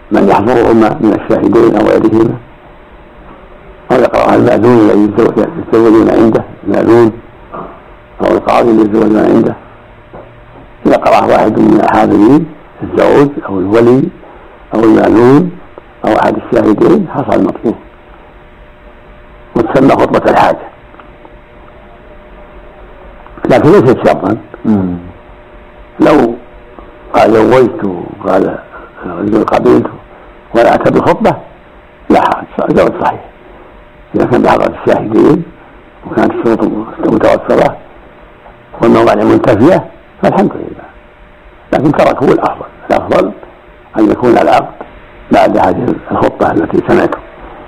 من يحضرهما من الشاهدين أو غيرهما، أو يقرأها المأذون الذي يتزوجون عنده، المأذون أو القاضي الذي يتزوجون عنده. إذا قرأ واحد من الحاضرين الزوج أو الولي أو المأذون أو أحد الشاهدين حصل المطلوب، وتسمى خطبة الحاجة، لكن ليست شرطا. لو قال زوجت وقال قبلت ولا أتى بالخطبة لا حرج، زوج صحيح إذا كان بحضرة الشاهدين وكانت الشروط متوفرة والموانع منتفية فالحمد لله، لكن تركه الأفضل أن يكون العقد بعد هذه الخطبة التي سمعتم.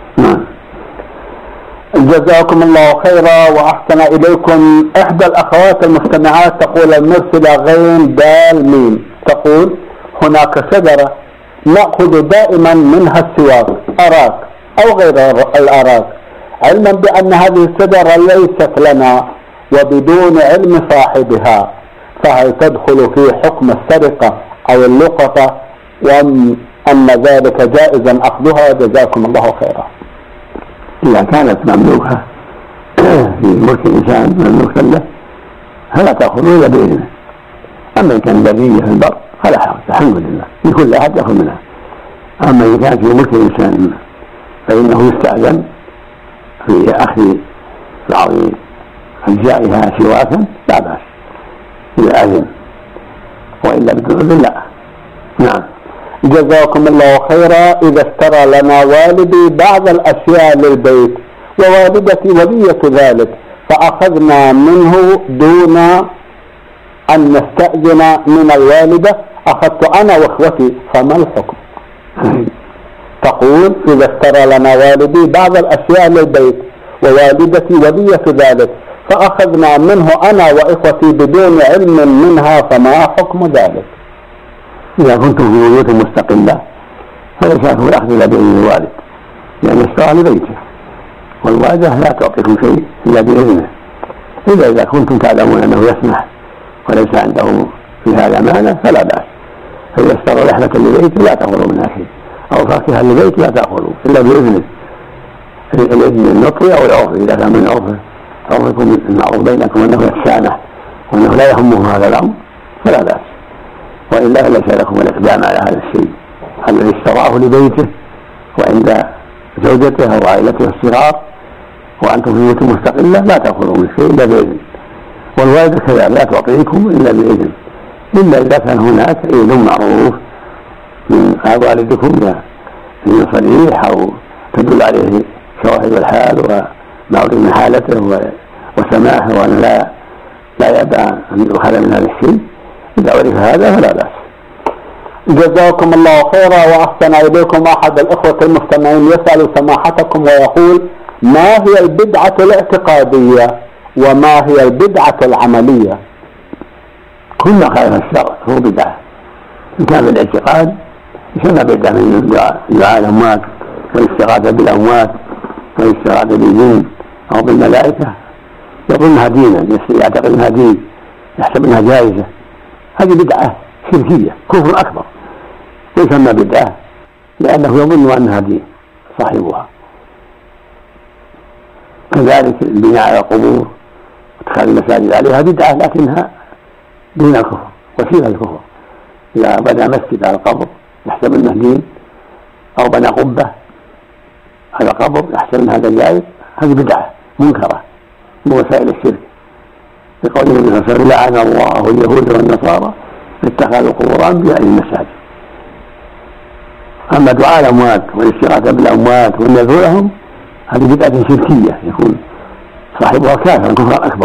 جزاكم الله خيرا وأحسن إليكم. إحدى الأخوات المستمعات تقول المرسلة غين دال ميم تقول هناك شجرة نأخذ دائما منها السواك أراك أو غير الأراك، علما بأن هذه الشجرة ليست لنا وبدون علم صاحبها، فهل تدخل في حكم السرقة أو اللقطة، وأن ذلك جائزا أخذها؟ جزاكم الله خيرا. إذا كانت مملوكة في ملك الإنسان مملوكا له فلا تأخذوا إلا بإذنه، أما إن كان برية في البر فلا حرج الحمد لله لكل أحد يأخذ منها. أما إن كانت في ملك الإنسان فإنه يستأذن في أخذ بعض أجزائها سواكا لا بأس إذا أذن، وإلا بدون إذن لا. نعم. جزاكم الله خيرا. إذا اشترى لنا والدي بعض الأشياء للبيت ووالدتي ولية ذلك فأخذنا منه دون أن نستأذن من الوالدة، أخذت أنا وأخوتي، فما الحكم؟ تقول إذا اشترى لنا والدي بعض الأشياء للبيت ووالدتي ولية ذلك فأخذنا منه أنا وإخوتي بدون علم منها، فما حكم ذلك؟ إذا كنتم في بيوت مستقلة فليس لكم الأخذ إلا بإذن الوالد، لأن اشترى لبيته والوالدة لا تعطيكم شيء إلا بإذنه، إذا كنتم تعلمون أنه يسمح وليس عنده في هذا مانع فلا بأس. فإذا اشترى رحلة لبيته لا تأخذوا منها شيء، أو فاكهة لبيت لا تأخذوا إلا بإذنه، الإذن النطري أو العرف. إذا كان من عرفكم المعروف بينكم أنه يتسامح وأنه لا يهمه هذا الأمر فلا بأس، وإلا ليس لكم الإقدام على هذا الشيء الذي اشتراه لبيته وعند زوجته أو عائلته الصغار وأنتم في بيوت مستقلة لا تأخذوا من شيء إلا بإذن، والوالدة كذلك لا تعطيكم إلا بإذن، إلا إذا كان هناك إذن معروف من والدكم من صريح أو تدل عليه شواهد الحال ومعروف من حالته وسماحه وأن لا يبع أن يؤخذ من هذا الشيء. إذا عرف هذا فلا بأس. جزاكم الله خيرا وأحسن إليكم. أحد الإخوة المستمعين يسأل سماحتكم ويقول ما هي البدعة الاعتقادية وما هي البدعة العملية؟ كل ما خالف الشرع هو بدعة، إن كان بالاعتقاد يسمى بدعة من دعاء الأموات والاستغاثة بالأموات والاستغاثة بالجن أو بالملائكة، يظنها دينا، يعتقد أنها دين، يحسب أنها جائزة، هذه بدعة شركية كفر أكبر، يسمى بدعة لأنه يظن أنها دين صاحبها. كذلك البناء على القبور واتخاذ المساجد عليها بدعة لكنها دون الكفر وسيلة الكفر. إذا بنى مسجد على القبر يحسب أنه دين، أو بنى قبة على القبر يحسب أن هذا جائز، هذه بدعة منكرة من وسائل الشرك، لقول النبي صلى الله عليه وسلم لعن الله اليهود والنصارى اتخذوا قبور أنبياء المساجد. أما دعاء الأموات والاستغاثة بالأموات والنذر لهم هذه بدعة شركية يكون صاحبها كافرا كفرا أكبر،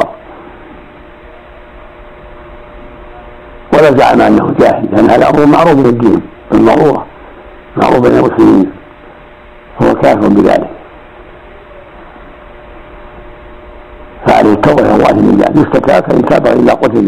ولا زعم أنه جاهل، لأن هذا أمر معروف من الدين بالضرورة، معروف بين المسلمين، هو كافر بذلك، فعليه التوبة إلى الله من ذلك، يستتاب فإن تاب إلا قتل.